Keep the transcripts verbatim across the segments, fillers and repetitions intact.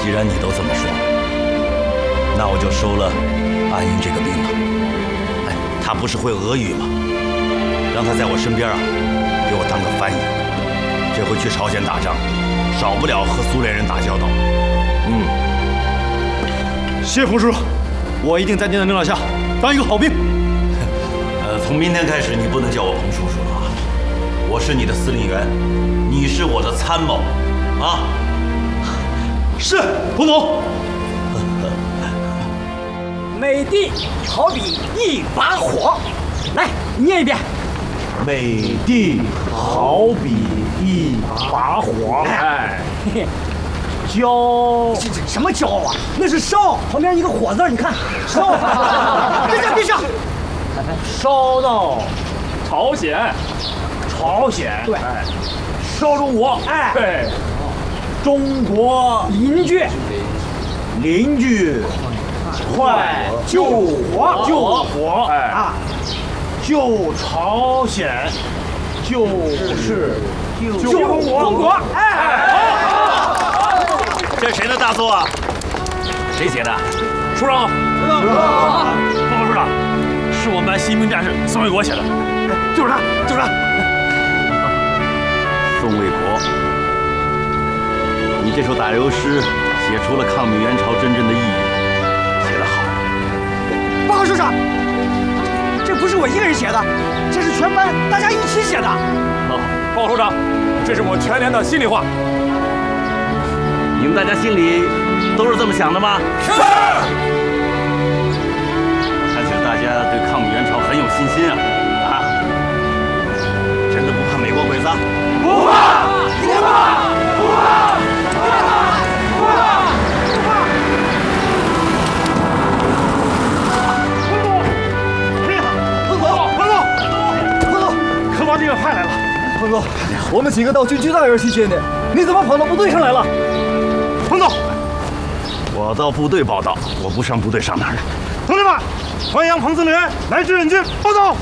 既然你都这么说，那我就收了阿英这个兵了。哎，他不是会俄语吗？让他在我身边啊，给我当个翻译。这回去朝鲜打仗，少不了和苏联人打交道。嗯， 谢冯叔叔，我一定在您的领导下当一个好兵。 呃，从明天开始，你不能叫我彭叔叔了啊！我是你的司令员，你是我的参谋，啊！ 是，彭总。 美帝好比一把火，来念一遍。 美帝好比一把火，哎，骄这这什么骄啊？那是烧，旁边一个火字，你看烧。别下别下， 烧到朝鲜，朝鲜对， 烧中国， 哎， 对，中国邻居邻居快救火救火，哎啊， 救朝鲜就是救中国，哎， 这是谁的大作啊？谁写的？ 处长，报告处长，是我们班新兵战士宋卫国写的，就是他，就是他。 宋卫国，你这首打油诗写出了抗美援朝真正的意义，写得好。 报告处长，这不是我一个人写的，这是全班大家一起写的。 好，报告处长，这是我全连的心里话。 你们大家心里都是这么想的吗？ 是。 看起来大家对抗美援朝很有信心啊！啊，真的不怕美国鬼子？ 不怕，不怕，不怕，不怕，不怕，不怕。 彭总，彭总，彭总，科防队员派来了。 彭总，我们几个到军区大院去接你，你怎么跑到部队上来了？ 彭总， 我到部队报道，我不上部队上哪儿去？ 同志们，欢迎彭司令员来志愿军报道。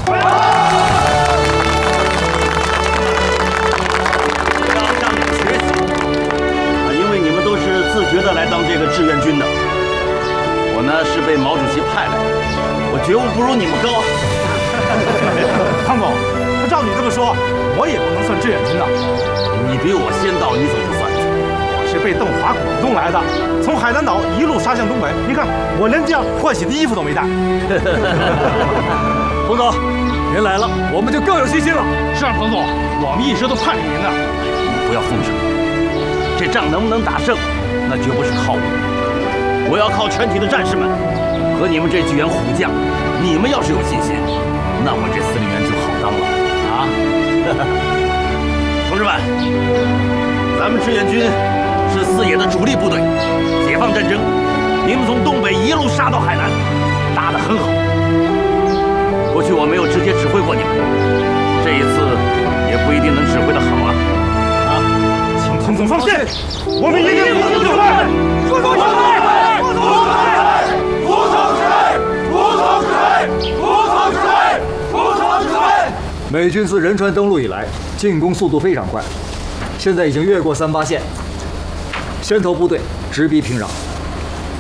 要向你们学习啊，因为你们都是自觉的来当这个志愿军的。我呢是被毛主席派来的，我觉悟不如你们高。 汤总，照你这么说，我也不能算志愿军啊。 你比我先到，你怎么不算？ 是被邓华鼓动来的，从海南岛一路杀向东北。你看，我连这样换洗的衣服都没带。 彭总，您来了，我们就更有信心了。 是啊，彭总，我们一直都盼着您呢。 不要奉承，这仗能不能打胜，那绝不是靠我，我要靠全体的战士们和你们这几员虎将。你们要是有信心，那我这司令员就好当了啊！同志们，咱们志愿军是四野的主力部队，解放战争，你们从东北一路杀到海南，打得很好。过去我没有直接指挥过你们，这一次也不一定能指挥得好啊！啊， 请彭总放心，我们一定服从指挥，服从指挥，服从指挥，服从指挥，服从指挥，服从指挥，服从指挥。 美军自仁川登陆以来，进攻速度非常快，现在已经越过三八线。先头部队直逼平壤，